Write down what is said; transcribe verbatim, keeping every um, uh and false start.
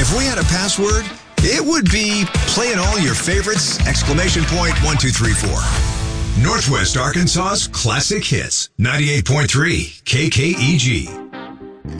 If we had a password, it would be playing all your favorites, exclamation point, one, two, three, four. Northwest Arkansas's classic hits, ninety-eight point three K K E G.